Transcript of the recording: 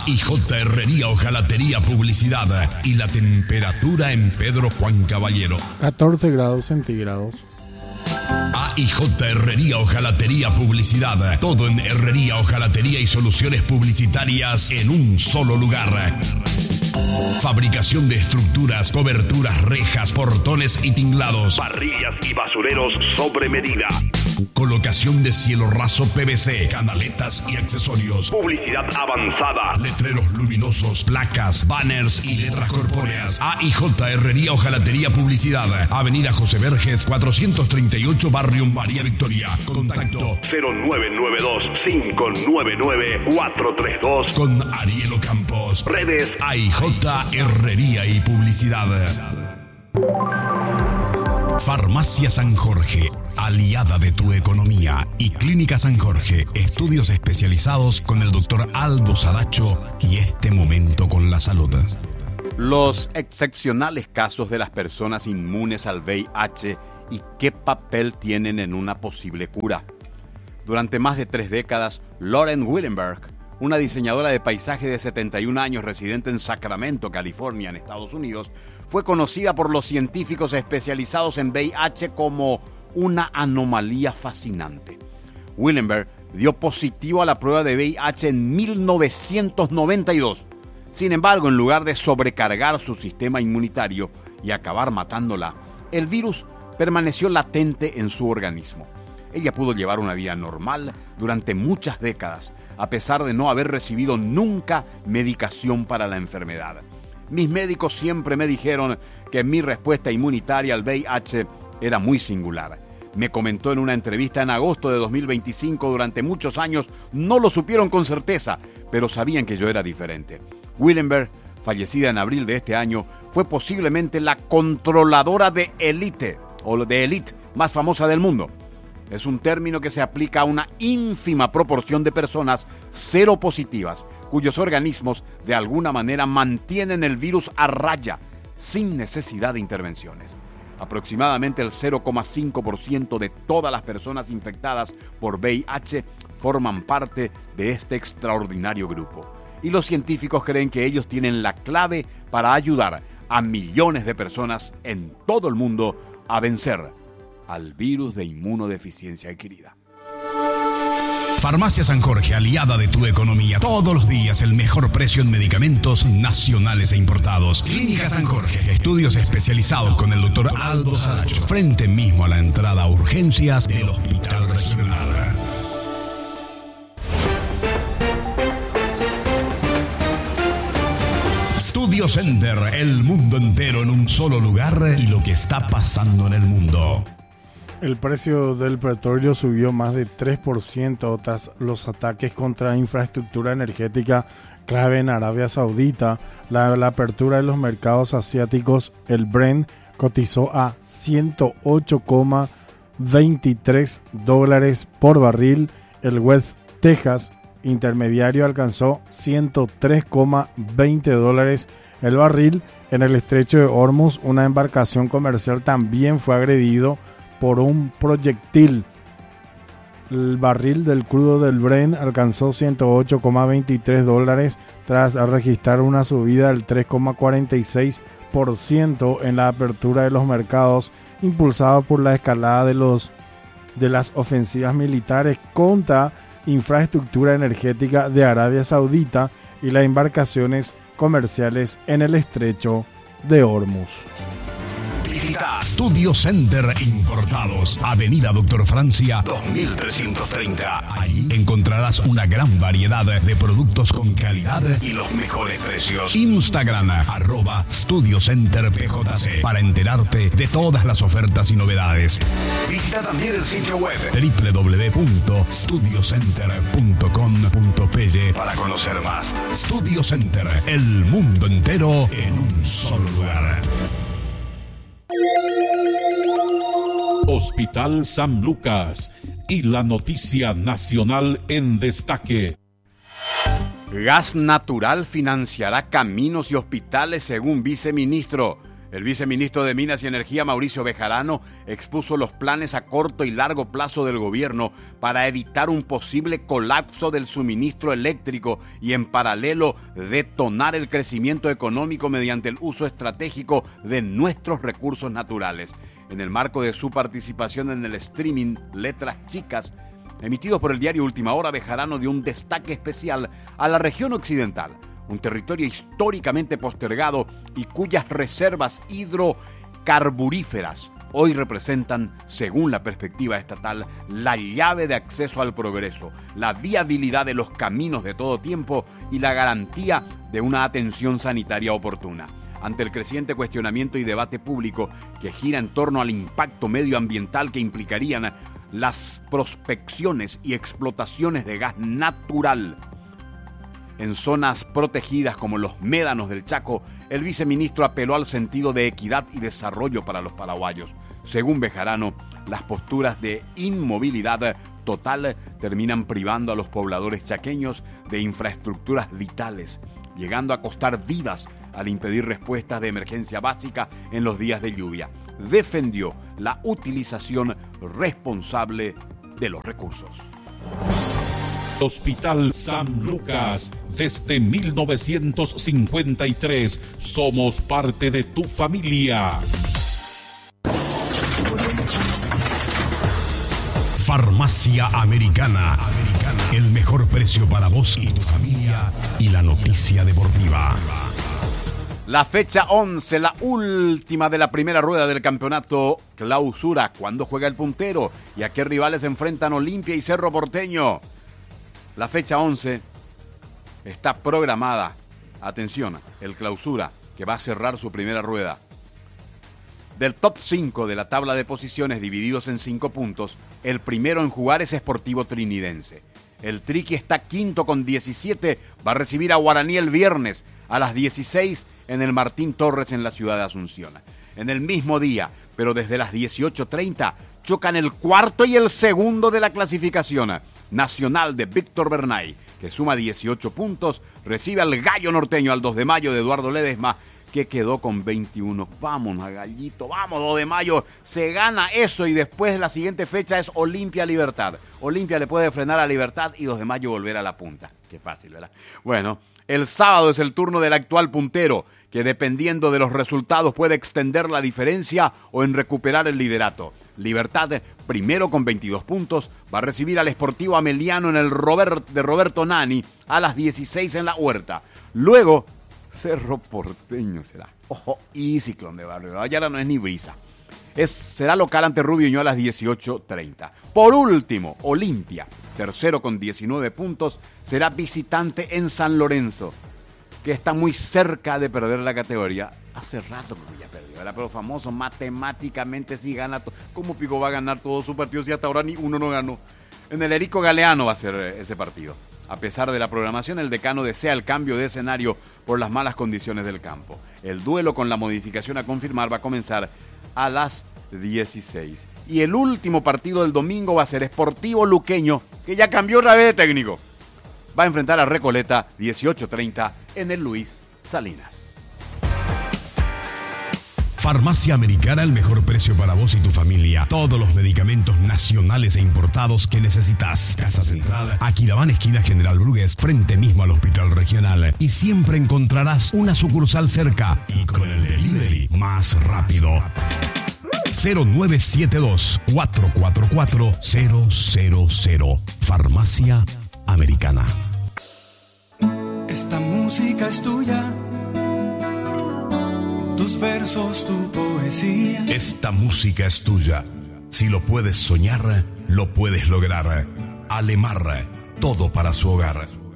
AIJ Herrería Hojalatería Publicidad y la temperatura en Pedro Juan Caballero. 14 grados centígrados. AIJ Herrería Hojalatería Publicidad. Todo en herrería, hojalatería y soluciones publicitarias en un solo lugar. Fabricación de estructuras, coberturas, rejas, portones y tinglados. Parrillas y basureros sobre medida. Colocación de cielo raso PVC, canaletas y accesorios. Publicidad avanzada. Letreros luminosos, placas, banners y letras corpóreas. AIJ Herrería Hojalatería Publicidad. Avenida José Verges, 438, Barrio María Victoria. Contacto 0992-599-432 con Ariel Campos. Redes AIJ Herrería y Publicidad. Farmacia San Jorge, aliada de tu economía, y Clínica San Jorge, estudios especializados con el doctor Aldo Saracho y este momento con la salud. Los excepcionales casos de las personas inmunes al VIH y qué papel tienen en una posible cura. Durante más de 3 décadas, Lauren Willenberg, una diseñadora de paisaje de 71 años residente en Sacramento, California, en Estados Unidos, fue conocida por los científicos especializados en VIH como una anomalía fascinante. Willenberg dio positivo a la prueba de VIH en 1992. Sin embargo, en lugar de sobrecargar su sistema inmunitario y acabar matándola, el virus permaneció latente en su organismo. Ella pudo llevar una vida normal durante muchas décadas, a pesar de no haber recibido nunca medicación para la enfermedad. Mis médicos siempre me dijeron que mi respuesta inmunitaria al VIH era muy singular. Me comentó en una entrevista en agosto de 2025. Durante muchos años no lo supieron con certeza, pero sabían que yo era diferente. Willenberg, fallecida en abril de este año, fue posiblemente la controladora de élite más famosa del mundo. Es un término que se aplica a una ínfima proporción de personas seropositivas, cuyos organismos de alguna manera mantienen el virus a raya, sin necesidad de intervenciones. Aproximadamente el 0,5% de todas las personas infectadas por VIH forman parte de este extraordinario grupo. Y los científicos creen que ellos tienen la clave para ayudar a millones de personas en todo el mundo a vencer al virus de inmunodeficiencia adquirida. Farmacia San Jorge, aliada de tu economía. Todos los días el mejor precio en medicamentos nacionales e importados. Clínica San Jorge, estudios especializados con el doctor Aldo Saracho. Frente mismo a la entrada a urgencias del Hospital Regional. Studio Center, el mundo entero en un solo lugar y lo que está pasando en el mundo. El precio del petróleo subió más de 3% tras los ataques contra infraestructura energética clave en Arabia Saudita. La apertura de los mercados asiáticos, el Brent cotizó a $108,23 por barril. El West Texas intermediario alcanzó $103,20 el barril. En el estrecho de Hormuz, una embarcación comercial también fue agredido por un proyectil. El barril del crudo del Brent alcanzó $108,23 tras registrar una subida del 3,46% en la apertura de los mercados, impulsado por la escalada de las ofensivas militares contra infraestructura energética de Arabia Saudita y las embarcaciones comerciales en el estrecho de Hormuz. Visita Studio Center Importados, Avenida Doctor Francia 2330. Allí encontrarás una gran variedad de productos con calidad y los mejores precios. Instagram @StudioCenterPJC para enterarte de todas las ofertas y novedades. Visita también el sitio web www.studiocenter.com.py para conocer más. Studio Center, el mundo entero en un solo lugar. Hospital San Lucas y la noticia nacional en destaque. Gas natural financiará caminos y hospitales según viceministro. El viceministro de Minas y Energía, Mauricio Bejarano, expuso los planes a corto y largo plazo del gobierno para evitar un posible colapso del suministro eléctrico y, en paralelo, detonar el crecimiento económico mediante el uso estratégico de nuestros recursos naturales. En el marco de su participación en el streaming Letras Chicas, emitido por el diario Última Hora, Bejarano dio un destaque especial a la región occidental, un territorio históricamente postergado y cuyas reservas hidrocarburíferas hoy representan, según la perspectiva estatal, la llave de acceso al progreso, la viabilidad de los caminos de todo tiempo y la garantía de una atención sanitaria oportuna. Ante el creciente cuestionamiento y debate público que gira en torno al impacto medioambiental que implicarían las prospecciones y explotaciones de gas natural en zonas protegidas como los médanos del Chaco, el viceministro apeló al sentido de equidad y desarrollo para los paraguayos. Según Bejarano, las posturas de inmovilidad total terminan privando a los pobladores chaqueños de infraestructuras vitales, llegando a costar vidas al impedir respuestas de emergencia básica en los días de lluvia. Defendió la utilización responsable de los recursos. Hospital San Lucas, desde 1953, somos parte de tu familia. Farmacia Americana, el mejor precio para vos y tu familia, y la noticia deportiva. La fecha 11, la última de la primera rueda del campeonato Clausura. ¿Cuándo juega el puntero? ¿Y a qué rivales enfrentan Olimpia y Cerro Porteño? La fecha 11 está programada, atención, el Clausura, que va a cerrar su primera rueda. Del top 5 de la tabla de posiciones divididos en 5 puntos, el primero en jugar es Sportivo Trinidense. El Triqui está quinto con 17, va a recibir a Guaraní el viernes a las 16 en el Martín Torres en la ciudad de Asunción. En el mismo día, pero desde las 18:30, chocan el cuarto y el segundo de la clasificación. Nacional de Víctor Bernay, que suma 18 puntos, recibe al Gallo Norteño, al 2 de mayo de Eduardo Ledesma, que quedó con 21. Vamos, Gallito, vamos, 2 de mayo, se gana eso y después la siguiente fecha es Olimpia Libertad. Olimpia le puede frenar a Libertad y 2 de mayo volver a la punta. Qué fácil, ¿verdad? Bueno, el sábado es el turno del actual puntero, que dependiendo de los resultados puede extender la diferencia o en recuperar el liderato. Libertad, primero con 22 puntos, va a recibir al Sportivo Ameliano en el de Roberto Nani a las 16 en la Huerta. Luego, Cerro Porteño será. Ojo, y Ciclón de Barrio. Allá no es ni brisa. Será local ante Rubio Ño a las 18:30. Por último, Olimpia, tercero con 19 puntos, será visitante en San Lorenzo, que está muy cerca de perder la categoría. Hace rato que ya perdió, ¿verdad? Pero famoso, matemáticamente sí gana. ¿Cómo Pico va a ganar todos sus partidos si hasta ahora ni uno no ganó? En el Erico Galeano va a ser ese partido. A pesar de la programación, el decano desea el cambio de escenario por las malas condiciones del campo. El duelo con la modificación a confirmar va a comenzar a las 16. Y el último partido del domingo va a ser Sportivo Luqueño, que ya cambió otra vez de técnico. Va a enfrentar a Recoleta 18:30 en el Luis Salinas. Farmacia Americana, el mejor precio para vos y tu familia. Todos los medicamentos nacionales e importados que necesitas. Casa Central, Aquidabán, esquina General Brugués, frente mismo al Hospital Regional. Y siempre encontrarás una sucursal cerca. Y con el delivery más rápido. 0972-444-000. Farmacia Americana. Esta música es tuya. Tus versos, tu poesía. Esta música es tuya. Si lo puedes soñar, lo puedes lograr. Alemar, todo para su hogar.